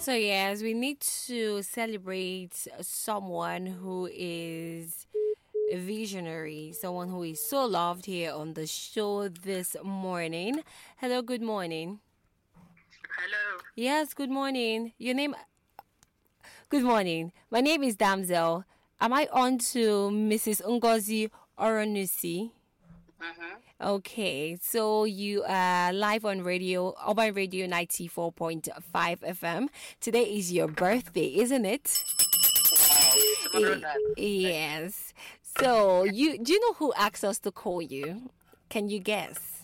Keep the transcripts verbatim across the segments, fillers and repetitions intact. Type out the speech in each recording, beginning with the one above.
So yes, we need to celebrate someone who is a visionary, someone who is so loved here on the show this morning. Hello, good morning. Hello. Yes, good morning. Your name? Good morning. My name is Damsel. Am I on to Missus Ngozi Oronusi? Mm-hmm. Okay, so you are live on radio, Urban Radio ninety-four point five F M. Today is your birthday, isn't it? Wow. Tomorrow Y- night. yes. So you do you know who asked us to call you? Can you guess?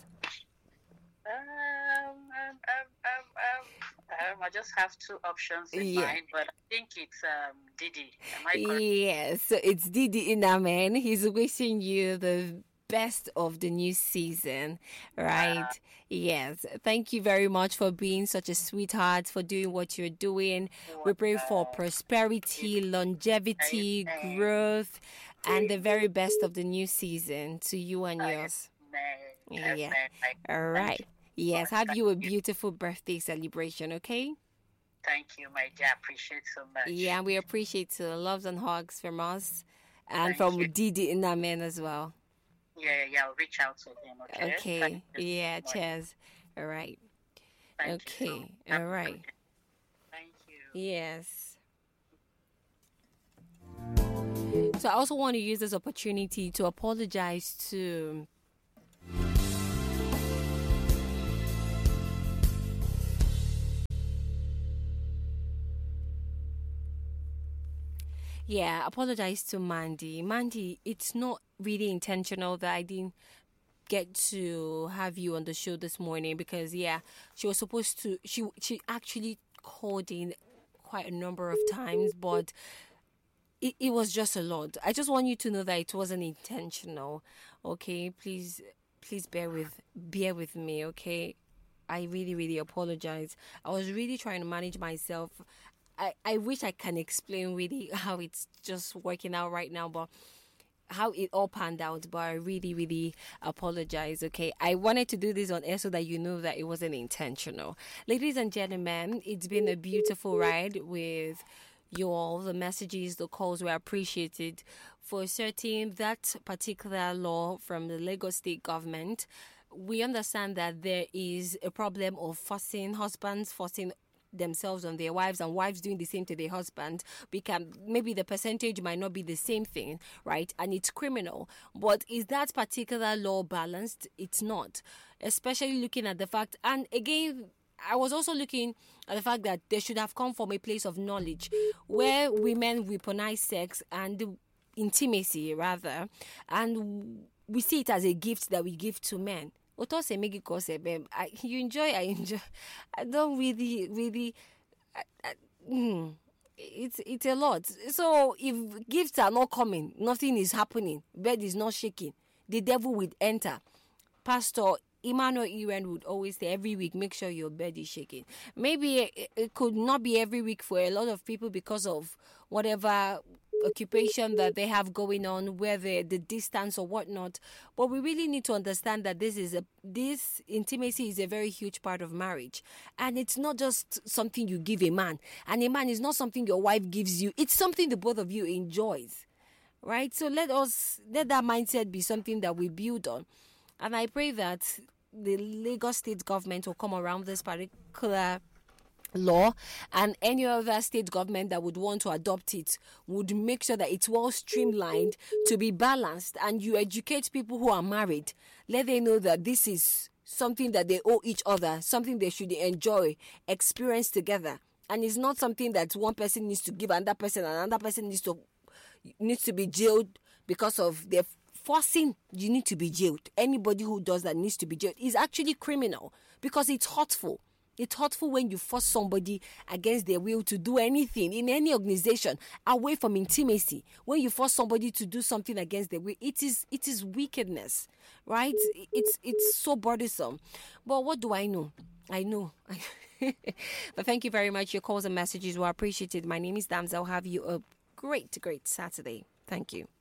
Um, um, um, um, um, um, I just have two options in Yeah. mind, but I think it's um Didi. Am I correct? Yes, so it's Didi Inamen. He's wishing you the best of the new season, right? Uh, Yes. Thank you very much for being such a sweetheart, for doing what you're doing. We pray for uh, prosperity, longevity, Amen. growth, and the very best of the new season to you and yours. Amen. Yeah. Amen. I- All Thank right. you. Yes. much. Have Thank you a you. beautiful birthday celebration, okay? Thank you, my dear. I appreciate so much. Yeah, we appreciate uh, loves and hugs from us and Thank from you. Didi Inamen as well. Yeah, yeah, yeah. I'll reach out to him. Okay. Okay. Thank you Yeah, so much. cheers. All right. Thank you so Okay. much. All right. Thank you. Yes. So I also want to use this opportunity to apologize to Yeah, apologize to Mandy. Mandy, it's not really intentional that I didn't get to have you on the show this morning because yeah, she was supposed to she she actually called in quite a number of times, but it, it was just a lot. I just want you to know that it wasn't intentional. Okay, please please bear with bear with me, okay? I really, really apologize. I was really trying to manage myself. I, I wish I can explain really how it's just working out right now, but how it all panned out, but I really, really apologize, okay? I wanted to do this on air so that you know that it wasn't intentional. Ladies and gentlemen, it's been a beautiful ride with you all. The messages, the calls were appreciated. For certain, that particular law from the Lagos state government, we understand that there is a problem of forcing husbands, forcing themselves on their wives and wives doing the same to their husband. We can maybe the percentage might not be the same thing, right? And it's criminal. But is that particular law balanced? It's not. Especially looking at the fact, and again, I was also looking at the fact that they should have come from a place of knowledge where women weaponize sex and intimacy rather, and we see it as a gift that we give to men. Oto se make it cause I you enjoy, I enjoy. I don't really, really. I, I, mm, it's it's a lot. So if gifts are not coming, nothing is happening. Bed is not shaking. The devil will enter. Pastor Emmanuel Iren would always say every week, make sure your bed is shaking. Maybe it, it could not be every week for a lot of people because of whatever occupation that they have going on, whether the distance or whatnot. But we really need to understand that this is a this intimacy is a very huge part of marriage, and it's not just something you give a man, and a man is not something your wife gives you. It's something the both of you enjoys, right? So let us let that mindset be something that we build on, and I pray that the Lagos state government will come around this particular law, and any other state government that would want to adopt it would make sure that it's well streamlined to be balanced, and you educate people who are married. Let them know that this is something that they owe each other, something they should enjoy, experience together, and it's not something that one person needs to give another person and another person needs to needs to be jailed because of their forcing. You need to be jailed. Anybody who does that needs to be jailed. Is actually criminal because it's hurtful. It's hurtful when you force somebody against their will to do anything in any organization away from intimacy. When you force somebody to do something against their will, it is it is wickedness, right? It's it's so burdensome. But what do I know? I know. But thank you very much. Your calls and messages were appreciated. My name is Damsel. I'll have you a great, great Saturday. Thank you.